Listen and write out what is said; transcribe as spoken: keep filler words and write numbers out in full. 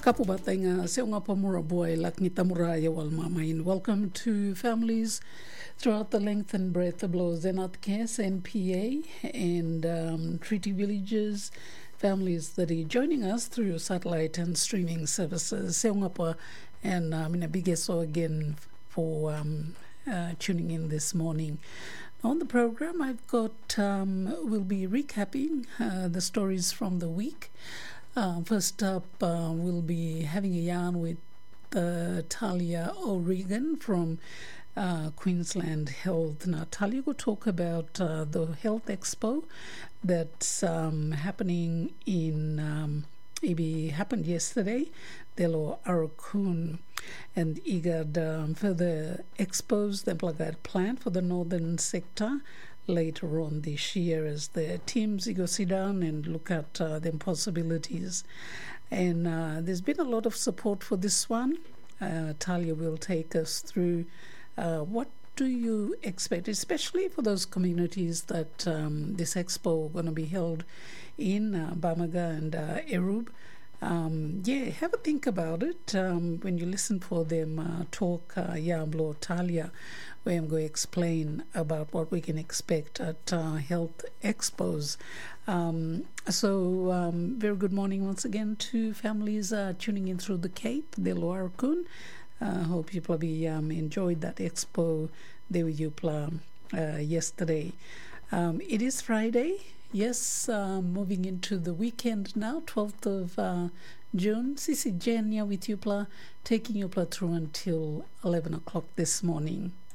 Kapubatenga seunga pamura boy laknita muraya wal mamain. Welcome to families throughout the length and breadth of Blow Zenat Kes, N P A, and um, Treaty Villages, families that are joining us through satellite and streaming services. Seunga pa, and I'm in a big so again for um, uh, tuning in this morning. On the program, I've got, um, we'll be recapping uh, the stories from the week. Uh, first up, uh, we'll be having a yarn with uh, Talia O'Regan from uh, Queensland Health. Now, Talia will talk about uh, the Health Expo that's um, happening in, um, maybe happened yesterday, Delo Arakun, and I G A D um, further expose the Blagad plan for the northern sector later on this year as the teams go sit down and look at uh, the possibilities. And uh, there's been a lot of support for this one. Uh, Talia will take us through uh, what do you expect, especially for those communities that um, this expo going to be held in uh, Bamaga and uh, Erub. Um, yeah, have a think about it um, when you listen for them uh, talk, uh, Yamblo Talia, where I'm going to explain about what we can expect at uh, Health Expos. Um, so, um, very good morning once again to families uh, tuning in through the Cape, the Lower Kun. Uh, hope you probably um, enjoyed that expo there with you uh, yesterday. Um, it is Friday. Yes, uh, moving into the weekend now, twelfth of uh, June. Sisi Jenya with you, taking you through until eleven o'clock this morning.